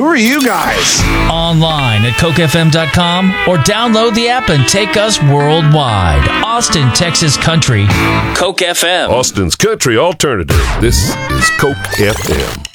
Who are you guys? Online at cokefm.com or download the app and take us worldwide. Austin, Texas Country. Coke FM. Austin's Country Alternative. This is Coke FM.